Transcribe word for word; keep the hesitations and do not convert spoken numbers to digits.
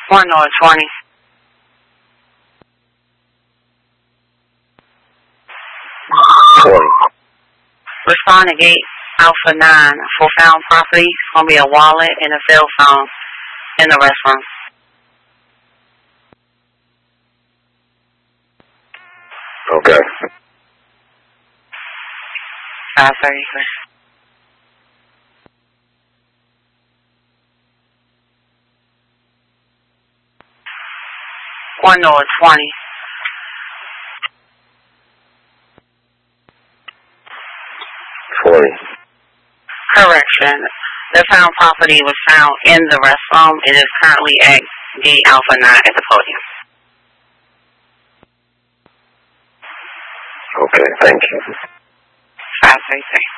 One North twenty. twenty. Respond to gate Alpha nine for found property. It's going to be a wallet and a cell phone in the restroom. Okay. five thirty-three. One North twenty. twenty. Correction. The found property was found in the restroom. It is currently at gate Alpha nine at the podium. Okay, thank you. five thirty-three.